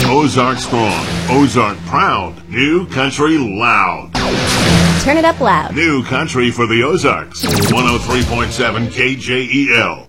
Ozark strong, Ozark proud, New Country loud. Turn it up loud. New Country for the Ozarks. 103.7 KJEL.